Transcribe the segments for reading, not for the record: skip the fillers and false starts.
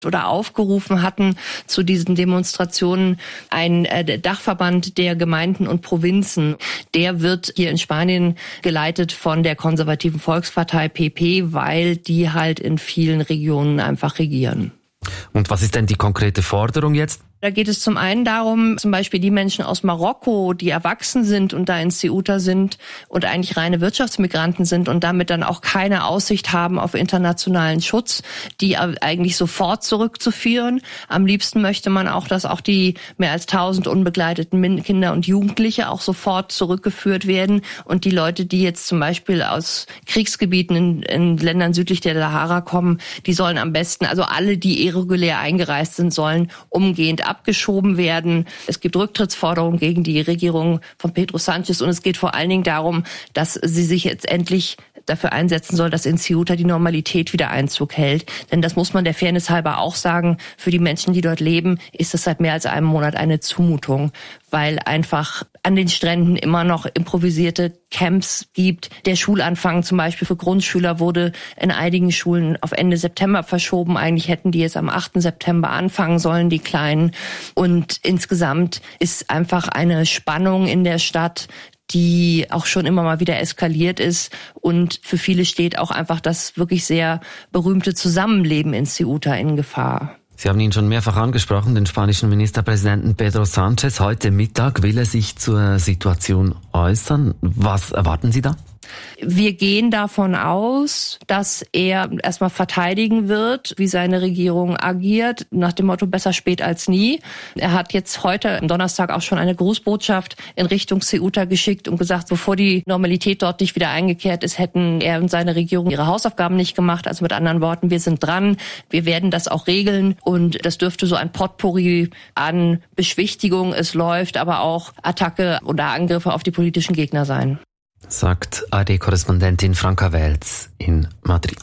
oder aufgerufen hatten zu diesen Demonstrationen, ein Dachverband der Gemeinden und Provinzen. Der wird hier in Spanien geleitet von der konservativen Volkspartei PP, weil die halt in vielen Regionen einfach regieren. Und was ist denn die konkrete Forderung jetzt? Da geht es zum einen darum, zum Beispiel die Menschen aus Marokko, die erwachsen sind und da in Ceuta sind und eigentlich reine Wirtschaftsmigranten sind und damit dann auch keine Aussicht haben auf internationalen Schutz, die eigentlich sofort zurückzuführen. Am liebsten möchte man auch, dass auch die mehr als 1000 unbegleiteten Kinder und Jugendliche auch sofort zurückgeführt werden und die Leute, die jetzt zum Beispiel aus Kriegsgebieten in Ländern südlich der Sahara kommen, die sollen am besten, also alle, die irregulär eingereist sind, sollen umgehend abgeschoben werden. Es gibt Rücktrittsforderungen gegen die Regierung von Pedro Sánchez und es geht vor allen Dingen darum, dass sie sich jetzt endlich dafür einsetzen soll, dass in Ceuta die Normalität wieder Einzug hält. Denn das muss man der Fairness halber auch sagen, für die Menschen, die dort leben, ist es seit mehr als einem Monat eine Zumutung, weil einfach an den Stränden immer noch improvisierte Camps gibt. Der Schulanfang zum Beispiel für Grundschüler wurde in einigen Schulen auf Ende September verschoben. Eigentlich hätten die jetzt am 8. September anfangen sollen, die Kleinen. Und insgesamt ist einfach eine Spannung in der Stadt, die auch schon immer mal wieder eskaliert ist. Und für viele steht auch einfach das wirklich sehr berühmte Zusammenleben in Ceuta in Gefahr. Sie haben ihn schon mehrfach angesprochen, den spanischen Ministerpräsidenten Pedro Sánchez. Heute Mittag will er sich zur Situation äußern. Was erwarten Sie da? Wir gehen davon aus, dass er erstmal verteidigen wird, wie seine Regierung agiert, nach dem Motto besser spät als nie. Er hat jetzt heute am Donnerstag auch schon eine Grußbotschaft in Richtung Ceuta geschickt und gesagt, bevor die Normalität dort nicht wieder eingekehrt ist, hätten er und seine Regierung ihre Hausaufgaben nicht gemacht. Also mit anderen Worten, wir sind dran, wir werden das auch regeln und das dürfte so ein Potpourri an Beschwichtigung, es läuft, aber auch Attacke oder Angriffe auf die politischen Gegner sein. Sagt ARD-Korrespondentin Franka Welz in Madrid.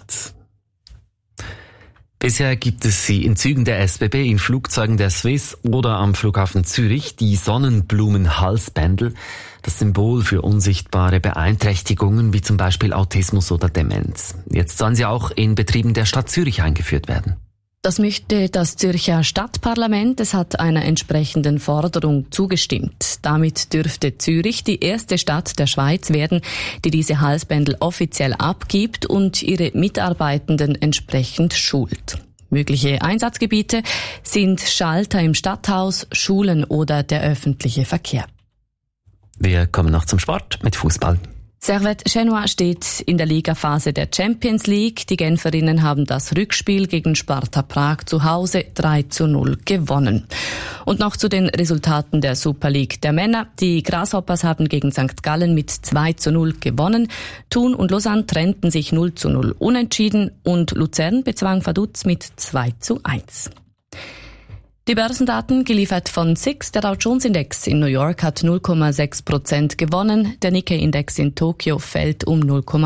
Bisher gibt es sie in Zügen der SBB, in Flugzeugen der Swiss oder am Flughafen Zürich, die Sonnenblumenhalsbändel, das Symbol für unsichtbare Beeinträchtigungen wie zum Beispiel Autismus oder Demenz. Jetzt sollen sie auch in Betrieben der Stadt Zürich eingeführt werden. Das möchte das Zürcher Stadtparlament. Es hat einer entsprechenden Forderung zugestimmt. Damit dürfte Zürich die erste Stadt der Schweiz werden, die diese Halsbändel offiziell abgibt und ihre Mitarbeitenden entsprechend schult. Mögliche Einsatzgebiete sind Schalter im Stadthaus, Schulen oder der öffentliche Verkehr. Wir kommen noch zum Sport mit Fußball. Servette Genua steht in der Ligaphase der Champions League. Die Genferinnen haben das Rückspiel gegen Sparta Prag zu Hause 3:0 gewonnen. Und noch zu den Resultaten der Super League der Männer. Die Grasshoppers haben gegen St. Gallen mit 2:0 gewonnen. Thun und Lausanne trennten sich 0:0 unentschieden und Luzern bezwang Vaduz mit 2:1. Die Börsendaten geliefert von SIX. Der Dow Jones Index in New York hat 0,6% gewonnen. Der Nikkei-Index in Tokio fällt um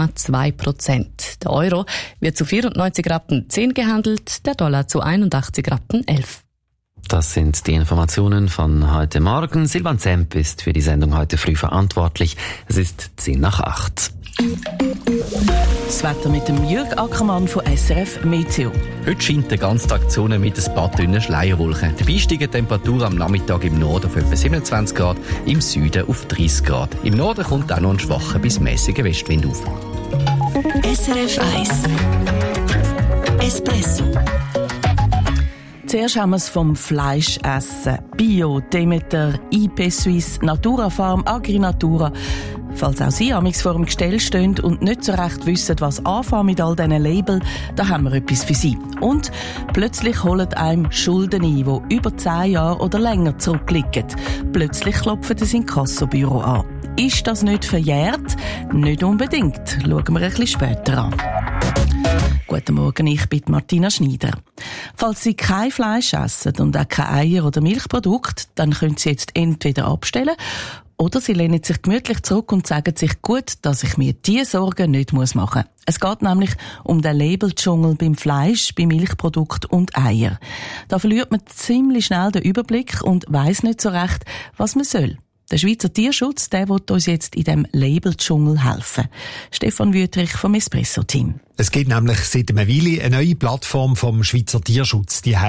0,2%. Der Euro wird zu 94 Rappen 10 gehandelt, der Dollar zu 81 Rappen 11. Das sind die Informationen von heute Morgen. Silvan Zemp ist für die Sendung heute früh verantwortlich. Es ist 7:10. Das Wetter mit dem Jürg Ackermann von SRF Meteo. Heute scheint der ganze Tag die Sonne mit ein paar dünnen Schleierwolken. Dabei steigen die Temperaturen am Nachmittag im Norden auf etwa 27 Grad, im Süden auf 30 Grad. Im Norden kommt auch noch ein schwacher bis mäßiger Westwind auf. SRF 1 Espresso. Zuerst haben wir es vom Fleischessen. Bio, Demeter, IP Suisse, Natura Farm, Agrinatura. Falls auch Sie amigs vor dem Gestell stehen und nicht so recht wissen, was anfangen mit all diesen Labeln, da haben wir etwas für Sie. Und plötzlich holen einem Schulden ein, die über 10 Jahre oder länger zurückliegen. Plötzlich klopfen das Inkassobüro an. Ist das nicht verjährt? Nicht unbedingt. Schauen wir ein bisschen später an. Guten Morgen, ich bin Martina Schneider. Falls Sie kein Fleisch essen und auch keine Eier oder Milchprodukte, dann können Sie jetzt entweder abstellen oder Sie lehnen sich gemütlich zurück und sagen sich, gut, dass ich mir diese Sorgen nicht machen muss. Es geht nämlich um den Labeldschungel beim Fleisch, bei Milchprodukten und Eier. Da verliert man ziemlich schnell den Überblick und weiss nicht so recht, was man soll. Der Schweizer Tierschutz, der will uns jetzt in diesem Labeldschungel helfen. Stefan Wüthrich vom Espresso-Team. Es gibt nämlich seit einer Weile eine neue Plattform vom Schweizer Tierschutz. Die